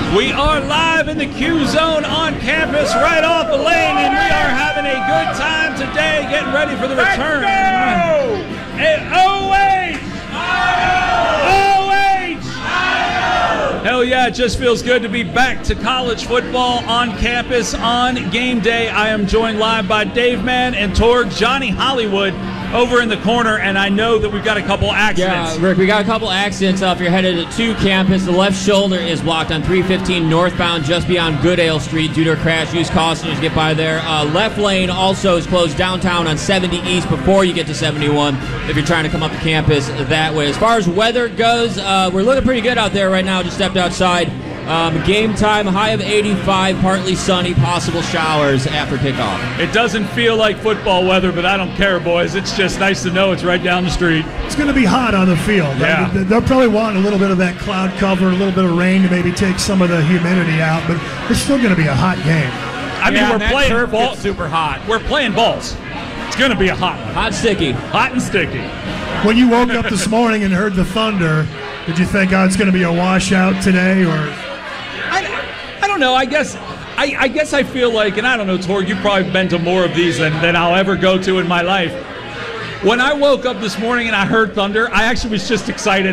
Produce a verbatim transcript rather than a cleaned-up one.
We are live in the Q Zone on campus right off the lane, and we are having a good time today getting ready for the return. And O H! O H! Hell yeah, it just feels good to be back to college football on campus on game day. I am joined live by Dave Mann and Torg, Johnny Hollywood over in the corner, and I know that we've got a couple accidents. Yeah, Rick, we got a couple accidents up. You're headed to campus. The left shoulder is blocked on three fifteen northbound just beyond Goodale Street due to a crash. Use caution to get by there. Uh, left lane also is closed downtown on seventy East before you get to seventy-one if you're trying to come up to campus that way. As far as weather goes, uh, we're looking pretty good out there right now. Just stepped outside. Um, game time, high of eighty-five, partly sunny, possible showers after kickoff. It doesn't feel like football weather, but I don't care, boys. It's just nice to know it's right down the street. It's going to be hot on the field. Yeah. They'll probably want a little bit of that cloud cover, a little bit of rain to maybe take some of the humidity out, but it's still going to be a hot game. I mean, yeah, we're that playing turf ball. gets super hot. We're playing balls. It's going to be a hot one. Hot sticky. Hot and sticky. When you woke up this morning and heard the thunder, did you think, oh, it's going to be a washout today, or... I don't know. I guess I, I guess I feel like, and I don't know, Torg, you've probably been to more of these than, than I'll ever go to in my life. When I woke up this morning and I heard thunder, I actually was just excited